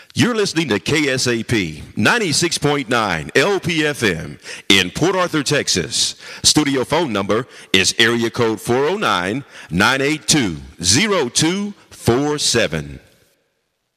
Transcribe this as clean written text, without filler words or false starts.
You're listening to KSAP 96.9 LPFM in Port Arthur, Texas. Studio phone number is area code 409-982-0247.